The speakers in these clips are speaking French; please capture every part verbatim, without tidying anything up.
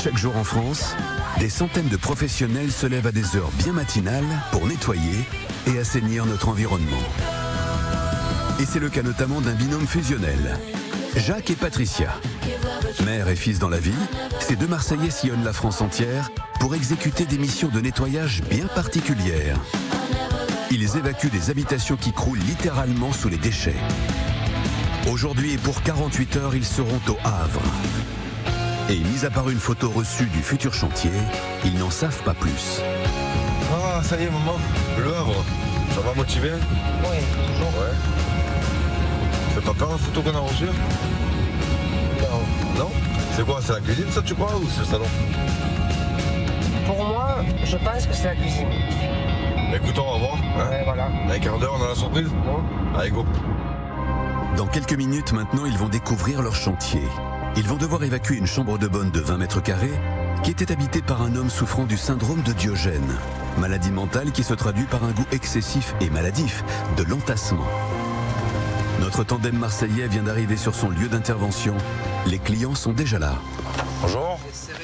Chaque jour en France, des centaines de professionnels se lèvent à des heures bien matinales pour nettoyer et assainir notre environnement. Et c'est le cas notamment d'un binôme fusionnel, Jacques et Patricia. Mère et fils dans la vie, ces deux Marseillais sillonnent la France entière pour exécuter des missions de nettoyage bien particulières. Ils évacuent des habitations qui croulent littéralement sous les déchets. Aujourd'hui et pour quarante-huit heures, ils seront au Havre. Et mis à part une photo reçue du futur chantier, ils n'en savent pas plus. Ah, ça y est, maman, le Havre, ça va motiver? Oui, toujours. Ouais. C'est pas peur la photo qu'on a reçue? Non. Non? C'est quoi, c'est la cuisine ça tu crois ou c'est le salon? Pour moi, je pense que c'est la cuisine. Écoute, on va voir. Hein, ouais, voilà. Dans un quart d'heure, on a la surprise? Bon. Allez, go. Dans quelques minutes maintenant, ils vont découvrir leur chantier. Ils vont devoir évacuer une chambre de bonne de vingt mètres carrés qui était habitée par un homme souffrant du syndrome de Diogène, maladie mentale qui se traduit par un goût excessif et maladif de l'entassement. Notre tandem marseillais vient d'arriver sur son lieu d'intervention. Les clients sont déjà là. Bonjour.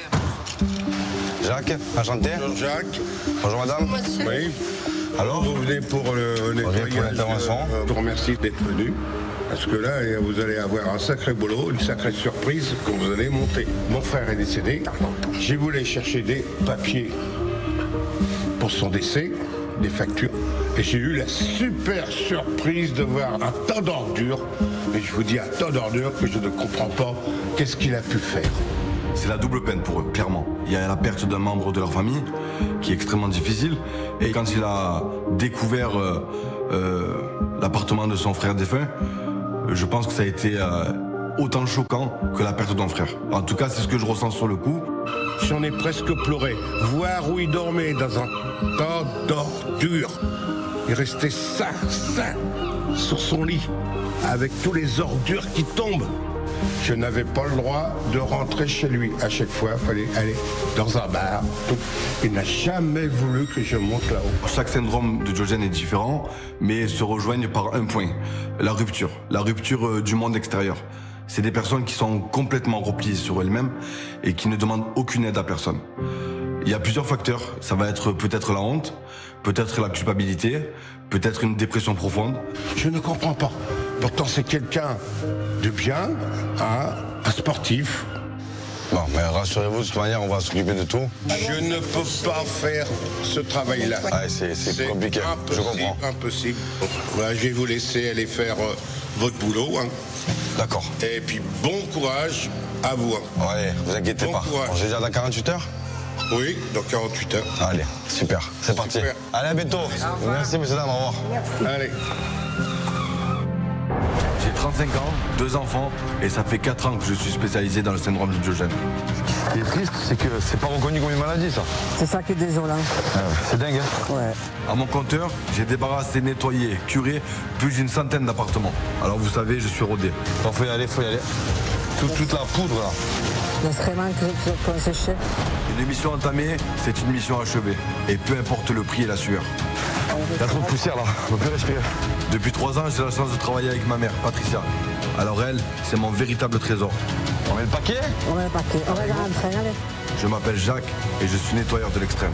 Jacques, enchanté. Bonjour Jacques. Bonjour madame. Oui. Alors, Vous venez pour le nettoyage. pour l'intervention. Euh, je vous remercie d'être venu. Parce que là, vous allez avoir un sacré boulot, une sacrée surprise que vous allez monter. Mon frère est décédé. J'ai voulu chercher des papiers pour son décès, des factures. Et j'ai eu la super surprise de voir un tas d'ordures. Et je vous dis un tas d'ordures que je ne comprends pas. Qu'est-ce qu'il a pu faire? C'est la double peine pour eux, clairement. Il y a la perte d'un membre de leur famille, qui est extrêmement difficile. Et quand il a découvert euh, euh, l'appartement de son frère défunt, je pense que ça a été euh, autant choquant que la perte d'un frère. En tout cas, c'est ce que je ressens sur le coup. J'en ai presque pleuré. Voir où il dormait dans un tas d'ordures. Il restait ça, ça, sur son lit, avec tous les ordures qui tombent. Je n'avais pas le droit de rentrer chez lui. À chaque fois, il fallait aller dans un bar. Il n'a jamais voulu que je monte là-haut. Chaque syndrome de Diogène est différent, mais se rejoignent par un point, la rupture. La rupture du monde extérieur. C'est des personnes qui sont complètement repliées sur elles-mêmes et qui ne demandent aucune aide à personne. Il y a plusieurs facteurs. Ça va être peut-être la honte, peut-être la culpabilité, peut-être une dépression profonde. Je ne comprends pas. Pourtant, c'est quelqu'un de bien, hein, un sportif. Bon, mais rassurez-vous, de toute manière, on va s'occuper de tout. Je ne peux pas faire ce travail-là. Ah, c'est c'est compliqué, je comprends. Impossible. Voilà, je vais vous laisser aller faire euh, votre boulot. Hein. D'accord. Et puis, bon courage à vous. Hein. Ouais, vous inquiétez Bon pas. courage. On se dit à dans quarante-huit heures? Oui, dans quarante-huit heures. Allez, super, c'est parti. Super. Allez, à bientôt. Merci, monsieur, dame, au revoir. Allez. J'ai trente-cinq ans, deux enfants, et ça fait quatre ans que je suis spécialisé dans le syndrome de Diogène. Ce qui est triste, c'est que c'est pas reconnu comme une maladie, ça. C'est ça qui est désolant. Ah, c'est dingue, hein. Ouais. À mon compteur, j'ai débarrassé, nettoyé, curé plus d'une centaine d'appartements. Alors vous savez, je suis rodé. Bon, faut y aller, faut y aller. Toute, toute la poudre, là. L'excrément qu'on séchait. Une mission entamée, c'est une mission achevée. Et peu importe le prix et la sueur. Il y a trop de poussière, là. On peut plus respirer. Depuis trois ans, j'ai la chance de travailler avec ma mère, Patricia. Alors elle, c'est mon véritable trésor. On met le paquet? On va le paquet. On va rentrer, allez. Je m'appelle Jacques et je suis nettoyeur de l'extrême.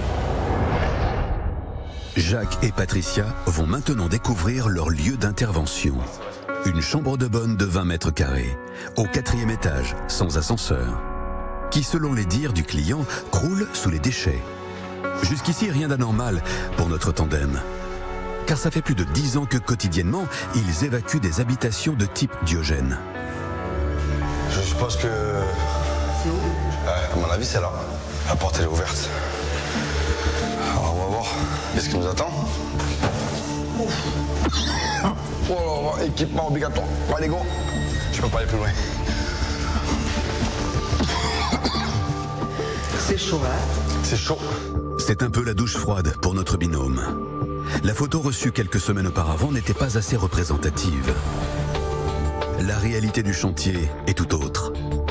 Jacques et Patricia vont maintenant découvrir leur lieu d'intervention. Une chambre de bonne de vingt mètres carrés, au quatrième étage, sans ascenseur, qui, selon les dires du client, croule sous les déchets. Jusqu'ici, rien d'anormal pour notre tandem. Car ça fait plus de dix ans que quotidiennement, ils évacuent des habitations de type Diogène. Je suppose que... C'est où? Ouais, à mon avis, c'est là. La porte, elle est ouverte. Alors, on va voir. Qu'est-ce qui nous attend? Oh là là, équipement obligatoire. Allez, go. Je peux pas aller plus loin. C'est chaud, hein? C'est chaud. C'est un peu la douche froide pour notre binôme. La photo reçue quelques semaines auparavant n'était pas assez représentative. La réalité du chantier est tout autre.